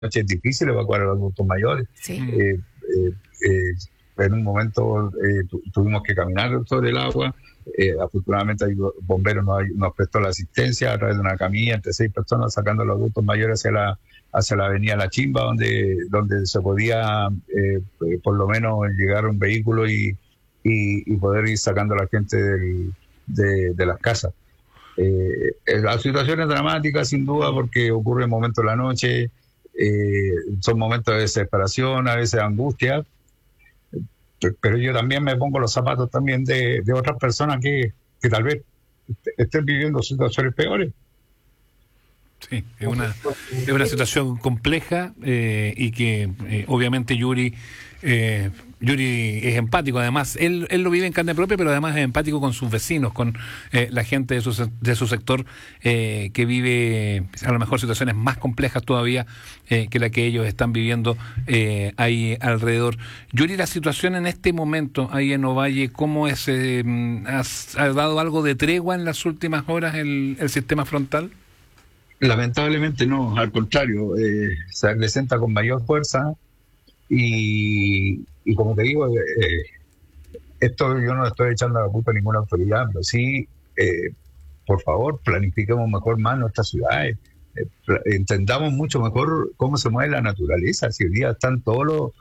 noche es difícil evacuar a los adultos mayores. Sí. En un momento tuvimos que caminar sobre el agua. Afortunadamente el bombero nos prestó la asistencia a través de una camilla entre 6 personas sacando a los adultos mayores hacia la avenida La Chimba, donde se podía por lo menos llegar a un vehículo y poder ir sacando a la gente de las casas. La situación es dramática sin duda porque ocurre en momentos de la noche, son momentos de desesperación, a veces de angustia, pero yo también me pongo los zapatos también de otras personas que tal vez estén viviendo situaciones peores. Sí, es una situación compleja y que obviamente Yuri es empático. Además, él lo vive en carne propia, pero además es empático con sus vecinos, con la gente de su sector que vive a lo mejor situaciones más complejas todavía que la que ellos están viviendo ahí alrededor. Yuri, la situación en este momento ahí en Ovalle, ¿cómo es? ¿Ha dado algo de tregua en las últimas horas el sistema frontal? Lamentablemente no, al contrario, se acrecenta con mayor fuerza y como te digo, esto yo no estoy echando la culpa a ninguna autoridad, pero sí, por favor, planifiquemos mejor más nuestras ciudades, entendamos mucho mejor cómo se mueve la naturaleza. Si hoy día están toda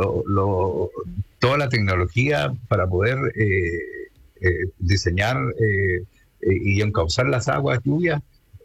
la tecnología para poder diseñar y encauzar las aguas lluvias.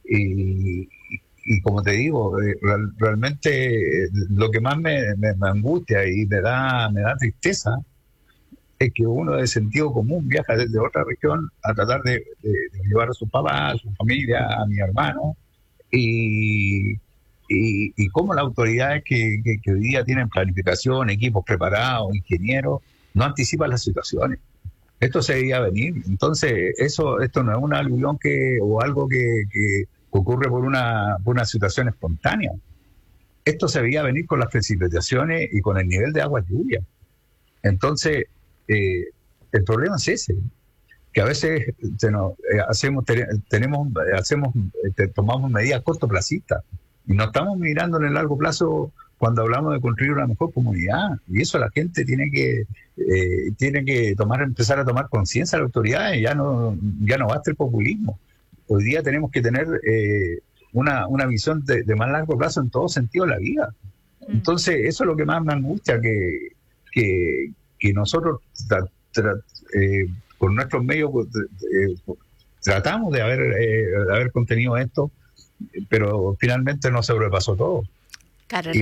Y como te digo, realmente lo que más me angustia y me da tristeza es que uno de sentido común viaja desde otra región a tratar de llevar a su papá, a su familia, a mi hermano, y cómo las autoridades que hoy día tienen planificación, equipos preparados, ingenieros, no anticipan las situaciones. Esto se veía venir. Entonces, esto no es una alusión o algo que ocurre por una situación espontánea. Esto se veía venir con las precipitaciones y con el nivel de agua lluvia. Entonces, el problema es ese, que a veces tomamos medidas cortoplacistas y no estamos mirando en el largo plazo cuando hablamos de construir una mejor comunidad. Y eso la gente tiene que empezar a tomar conciencia de las autoridades. Ya no basta el populismo. Hoy día tenemos que tener una visión de más largo plazo en todo sentido de la vida. Entonces, eso es lo que más me angustia, que nosotros con nuestros medios tratamos de haber contenido esto, pero finalmente no sobrepasó todo. Claro,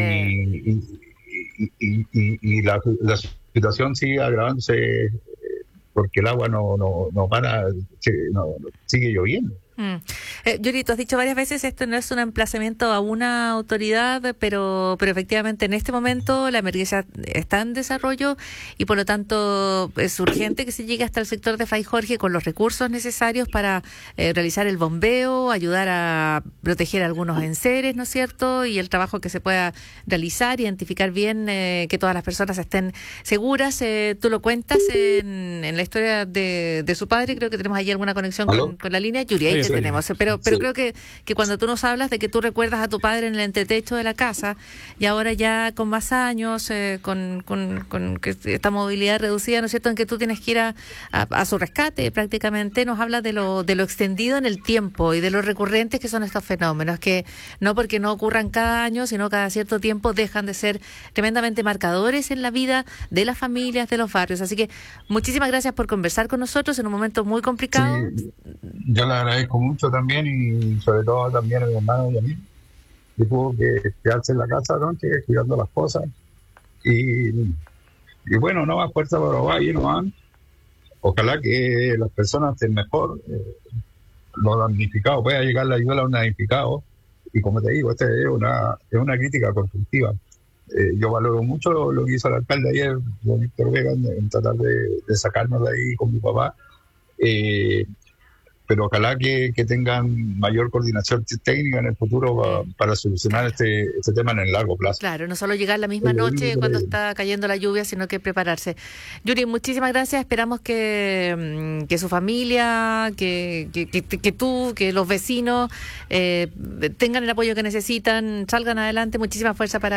y la situación sigue agravándose porque el agua no para, sigue lloviendo. Yuri, tú has dicho varias veces esto no es un emplazamiento a una autoridad, pero efectivamente en este momento la emergencia está en desarrollo y por lo tanto es urgente que se llegue hasta el sector de Fray Jorge con los recursos necesarios para realizar el bombeo, ayudar a proteger algunos enseres, ¿no es cierto? Y el trabajo que se pueda realizar, identificar bien que todas las personas estén seguras. Tú lo cuentas en la historia de su padre, creo que tenemos allí alguna conexión con la línea. Yuri, ahí tenemos, pero sí. Creo que cuando tú nos hablas de que tú recuerdas a tu padre en el entretecho de la casa y ahora ya con más años, con esta movilidad reducida, ¿no es cierto?, en que tú tienes que ir a su rescate prácticamente, nos habla de lo extendido en el tiempo y de lo recurrentes que son estos fenómenos, que no porque no ocurran cada año, sino cada cierto tiempo dejan de ser tremendamente marcadores en la vida de las familias, de los barrios. Así que muchísimas gracias por conversar con nosotros en un momento muy complicado. Sí, yo le agradezco mucho también y sobre todo también a mi hermano y a mí, que tuvo que quedarse en la casa anoche cuidando las cosas y bueno, no más fuerza para Ovalle, no más. Ojalá que las personas estén mejor, los damnificados, pueda llegar la ayuda a los damnificados y como te digo, esta es una crítica constructiva. Yo valoro mucho lo que hizo el alcalde ayer, don Víctor Vega, en tratar de sacarnos de ahí con mi papá, pero ojalá que tengan mayor coordinación técnica en el futuro para solucionar este tema en el largo plazo. Claro, no solo llegar la misma noche cuando está cayendo la lluvia, sino que prepararse. Yuri, muchísimas gracias. Esperamos que su familia, que tú, que los vecinos tengan el apoyo que necesitan, salgan adelante. Muchísima fuerza para